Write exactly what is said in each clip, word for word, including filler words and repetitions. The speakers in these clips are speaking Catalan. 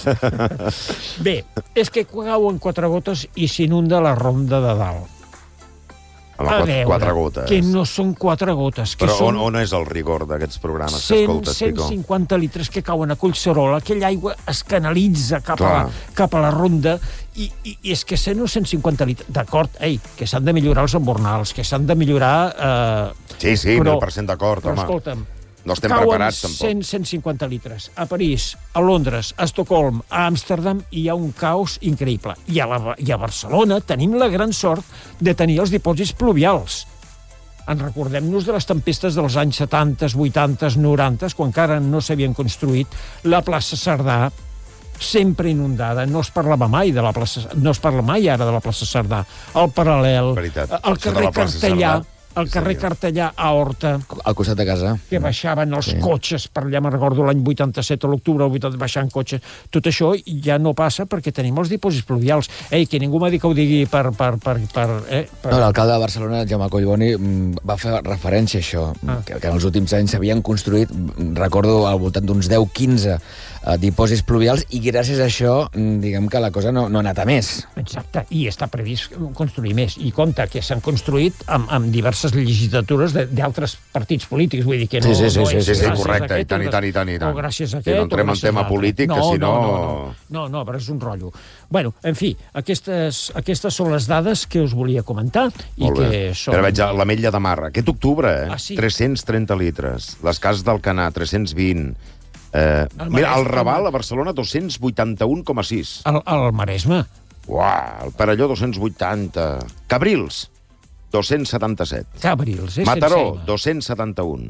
Bé, és que cauen quatre gotes i s'inunda la ronda de dalt. Home, A quatre, veure, quatre gotes. que no són quatre gotes. Que Però són on, on és el rigor d'aquests programes que cent, escoltes, cent Pico? cinquanta litres que cauen a Collserola, aquella aigua es canalitza cap, a la, Clar. cap a la ronda i, i, i és que cent o cent cinquanta litres... D'acord, ei, que s'han de millorar els embornals, que s'han de millorar... Eh, Sí, sí, però, mil per cent d'acord, però, home. escolta'm, No estem cauen preparats, tampoc. cent a cent cinquanta litres a París, a Londres, a Estocolm, a Amsterdam, i hi ha un caos increïble. I a, la, I a Barcelona tenim la gran sort de tenir els dipòsits pluvials. En recordem-nos de les tempestes dels anys setanta, vuitanta, noranta, quan encara no s'havien construït, la plaça Cerdà, sempre inundada, no es parlava mai de la plaça, no es parla mai ara de la plaça Cerdà, el Paral·lel, Veritat. el Això de carrer la plaça Cartellà, Cerdà. el Sí, carrer senyor. Cartellà a Horta, Al costat de casa. que baixaven els sí. cotxes, per allà me'n recordo l'any vuitanta-set, a l'octubre, el vuitanta, baixant cotxes. Tot això ja no passa perquè tenim els dipòsits pluvials. Ei, que ningú m'ha dit que ho digui per... per, per, per, eh, per... No, l'alcalde de Barcelona, Jaume Collboni, mm, va fer referència a això, Ah. que, que en els últims anys s'havien construït, mm, recordo, al voltant d'uns deu quinze eh, dipòsits pluvials, i gràcies a això, mm, diguem que la cosa no, no ha anat a més. Exacte, i està previst construir més. I compte que s'han construït amb, amb diverses legislatures d'altres partits polítics, vull dir que no, Sí, sí, sí, no sí, és sí, sí, gràcies correcte, a i tant, i tant, i tant, i tant. o gràcies a Sí, aquest, no entrem o en gràcies tema a l'altre. polític, que no, si no- No, no, no, no, no, però és un rotllo. Bueno, en fi, aquestes, aquestes són les dades que us volia comentar i Molt bé. que són... Però veig l'Ametlla de Mar, aquest octubre, eh? Ah, sí? tres-cents trenta litres. Les cases d'Alcanar, tres-cents vint. Eh, El mira, Maresme, el Raval, el- a Barcelona, dos-cents vuitanta-un coma sis. El, el Maresme. Uah, el Perelló, dos-cents vuitanta. Cabrils, dos-cents setanta-set. Cabrils, eh? Mataró, sense M. dos-cents setanta-un.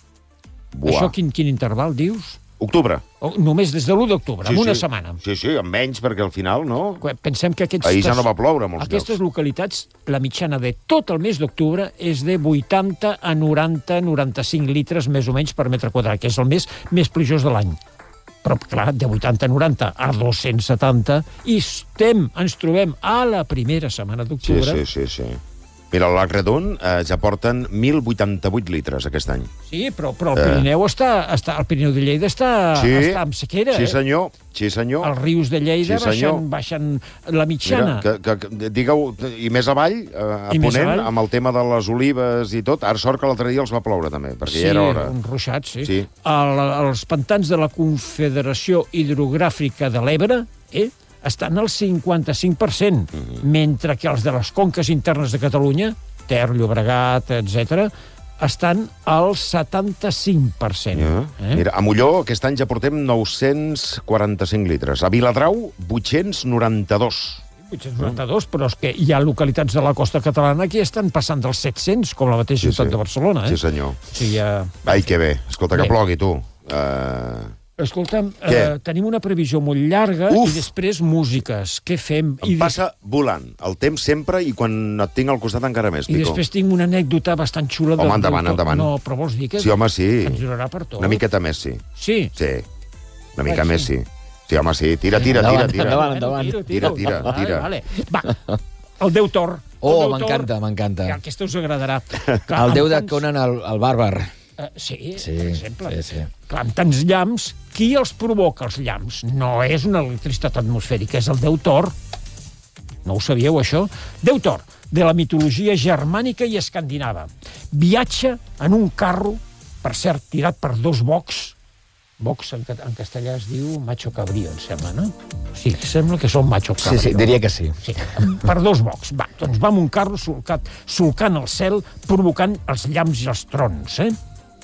Això quin, quin interval, dius? Octubre. O, només des de l'u d'octubre, en una setmana. Sí, sí, amb menys, perquè al final, no? Pensem que aquests, Ahir ja no va ploure a molts aquestes llocs. localitats, la mitjana de tot el mes d'octubre és de vuitanta a noranta noranta-cinc litres més o menys per metre quadrat, que és el mes més plujós de l'any. Però, clar, de vuitanta a noranta a dos-cents setanta, i estem, ens trobem a la primera setmana Sí, d'octubre. sí, sí, sí. Mira, al Lac Redon eh, ja porten mil vuitanta-vuit litres aquest any. Sí, però, però el Pirineu està, està... El Pirineu de Lleida està, Sí, està amb sequera, sí eh? senyor, sí senyor. Els rius de Lleida Sí, senyor. baixen, baixen la mitjana. Mira, que, que, que, digueu, i més avall, eh, a I més Ponent, avall? amb el tema de les olives i tot, ara sort que l'altre dia els va ploure també, perquè Sí, ja era hora. uns ruixats, sí. Sí. El, els pantans de la Confederació Hidrogràfica de l'Ebre, eh, estan al cinquanta-cinc per cent, Mhm. mentre que els de les conques internes de Catalunya, Ter, Llobregat, etcètera, estan al setanta-cinc per cent. Ja. Eh? Mira, a Molló aquest any ja portem nou-cents quaranta-cinc litres. A Viladrau, vuit-cents noranta-dos. vuit-cents noranta-dos, però és que hi ha localitats de la costa catalana que estan passant dels set-cents, com la mateixa Sí, ciutat sí. de Barcelona. Eh? Sí, senyor. O sigui, eh, Ai, que bé. Escolta, que Bé. plogui, tu. Uh... escolta'm, Què? eh, tenim una previsió molt llarga Uf! i després músiques. Què fem? Em I passa volant. El temps sempre, i quan et tinc al costat encara més, I Pico. després tinc una anècdota bastant xula. Home, del- endavant, del tot. endavant. No, però vols dir que Sí, home, sí. ens durarà per tot? Una miqueta més, sí. Sí. Sí, una mica Bé, més, sí. sí. Sí, home, sí. Tira, tira, tira, Endavant, tira. endavant. endavant. Tiro, Tira, tiro. tira, Vale, tira. Vale. Va, el Déu Tor. Oh, El Déu Tor, m'encanta, m'encanta. que Aquesta us agradarà. Que El amb déu de tants- Conan el, el bàrbar. Eh, sí, Sí, per exemple. sí, sí. Clar, amb tants llamps, qui els provoca, els llamps? No és una electricitat atmosfèrica, és el Déu Tor. No ho sabíeu, això? Déu Tor, de la mitologia germànica i escandinava. Viatja en un carro, per cert, tirat per dos bocs. Bocs en, ca- en castellà es diu macho cabrío, em sembla, no? Sí, sembla que són macho Sí, cabrío. sí, diria que sí. Sí, per dos bocs. Va, doncs va amb un carro solcat, solcant el cel, provocant els llamps i els trons, eh?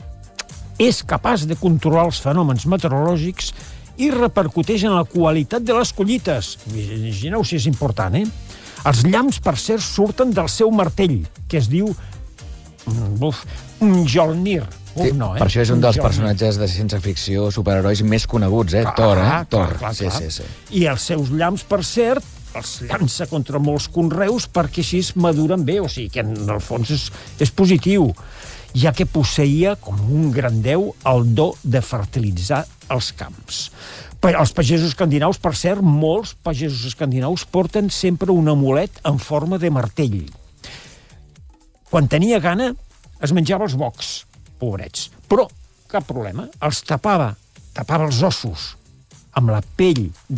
És capaç de controlar els fenòmens meteorològics i repercuteix en la qualitat de les collites. Imagineu si és important, eh? Els llamps, per cert, surten del seu martell, que es diu... mm, Uf, Mjolnir. Uf, Sí, no, eh? per això és un dels Mjolnir. personatges de ciència-ficció superherois més coneguts, eh? Clar, Thor, eh? clar, Thor. clar, sí, clar. sí, sí. I els seus llamps, per cert, els llança contra molts conreus perquè així es maduren bé, o sigui que en el fons és, és positiu, ja que posseïa, com un gran déu, el do de fertilitzar els camps. Per els pagesos escandinaus, per cert, molts pagesos escandinaus porten sempre un amulet en forma de martell. Quan tenia gana, es menjava els bocs, pobrets. Però, cap problema, els tapava, tapava els ossos amb la pell